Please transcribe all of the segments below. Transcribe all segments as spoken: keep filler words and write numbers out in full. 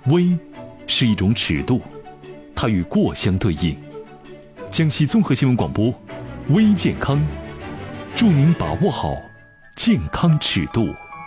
微是一种尺度，它与过相对应。江西综合新闻广播，微健康，祝您把握好健康尺度。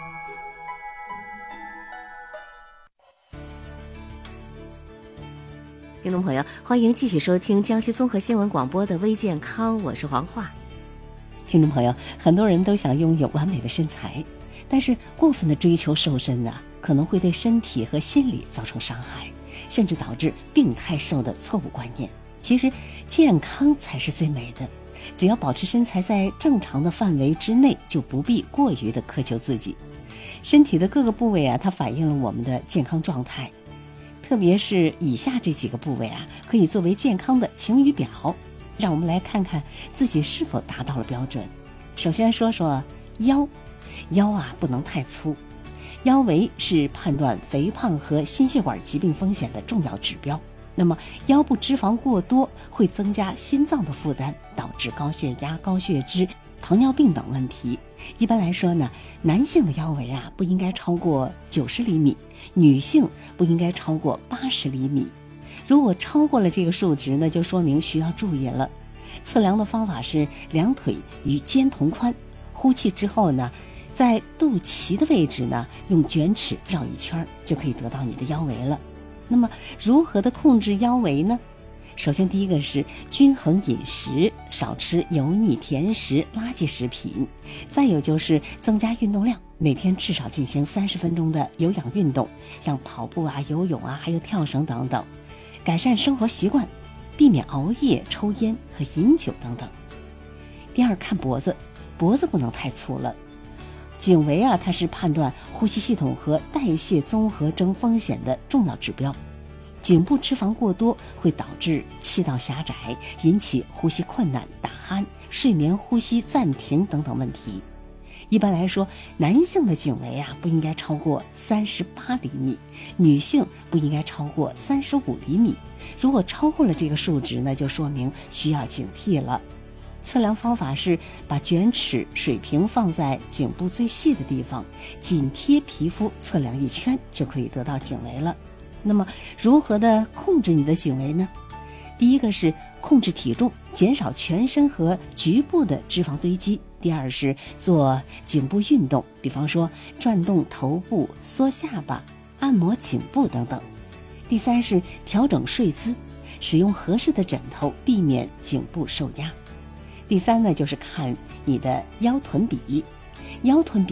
听众朋友，欢迎继续收听江西综合新闻广播的微健康，我是黄华。听众朋友，很多人都想拥有完美的身材，但是过分的追求瘦身呢，可能会对身体和心理造成伤害，甚至导致病态瘦的错误观念。其实健康才是最美的，只要保持身材在正常的范围之内，就不必过于的苛求自己。身体的各个部位啊，它反映了我们的健康状态，特别是以下这几个部位啊，可以作为健康的晴雨表。让我们来看看自己是否达到了标准。首先说说腰，腰啊不能太粗，腰围是判断肥胖和心血管疾病风险的重要指标。那么腰部脂肪过多会增加心脏的负担，导致高血压、高血脂、糖尿病等问题。一般来说呢，男性的腰围啊不应该超过九十厘米，女性不应该超过八十厘米。如果超过了这个数值呢，就说明需要注意了。测量的方法是两腿与肩同宽，呼气之后呢，在肚脐的位置呢，用卷尺绕一圈，就可以得到你的腰围了。那么如何的控制腰围呢？首先第一个是均衡饮食，少吃油腻甜食、垃圾食品。再有就是增加运动量，每天至少进行三十分钟的有氧运动，像跑步啊、游泳啊，还有跳绳等等。改善生活习惯，避免熬夜、抽烟和饮酒等等。第二，看脖子，脖子不能太粗了。颈围啊，它是判断呼吸系统和代谢综合征风险的重要指标。颈部脂肪过多会导致气道狭窄，引起呼吸困难、打鼾、睡眠呼吸暂停等等问题。一般来说，男性的颈围啊不应该超过三十八厘米，女性不应该超过三十五厘米。如果超过了这个数值呢，就说明需要警惕了。测量方法是把卷尺水平放在颈部最细的地方，紧贴皮肤测量一圈，就可以得到颈围了。那么如何的控制你的颈围呢？第一个是控制体重，减少全身和局部的脂肪堆积。第二是做颈部运动，比方说转动头部、缩下巴、按摩颈部等等。第三是调整睡姿，使用合适的枕头，避免颈部受压。第三呢，就是看你的腰臀比，腰臀比